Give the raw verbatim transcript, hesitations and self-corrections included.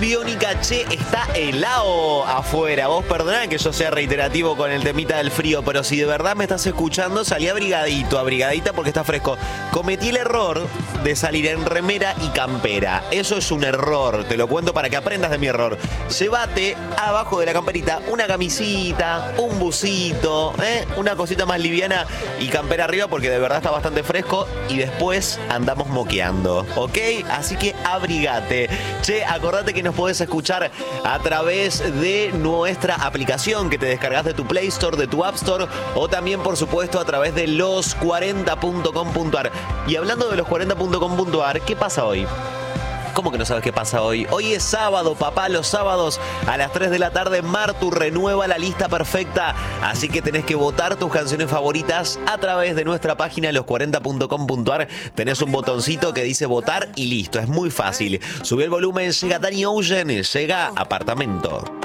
Biónica, che, está helado afuera. Vos perdoná que yo sea reiterativo con el temita del frío, pero si de verdad me estás escuchando, salí abrigadito, abrigadita porque está fresco. Cometí el error de salir en remera y campera. Eso es un error, te lo cuento para que aprendas de mi error. Llévate abajo de la camperita una camisita, un busito, ¿eh? una cosita más liviana y campera arriba porque de verdad está bastante fresco y después andamos moqueando, ¿ok? Así que abrigate. Che, acordate que nos podés escuchar a través de nuestra aplicación que te descargas de tu Play Store, de tu App Store o también, por supuesto, a través de los cuarenta punto com punto a r. Y hablando de los cuarenta punto com punto a r, ¿qué pasa hoy? ¿Cómo que no sabes qué pasa hoy? Hoy es sábado, papá. Los sábados a las tres de la tarde, Martu renueva la lista perfecta. Así que tenés que votar tus canciones favoritas a través de nuestra página los cuarenta punto com punto a r. Tenés un botoncito que dice votar y listo. Es muy fácil. Subí el volumen, llega Danny Ocean, llega Apartamento.